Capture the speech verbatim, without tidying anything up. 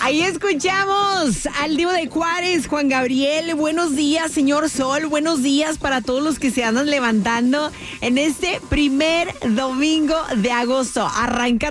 Ahí escuchamos al Divo de Juárez, Juan Gabriel. Buenos días, señor Sol. Buenos días para todos los que se andan levantando en este primer domingo de agosto. Arranca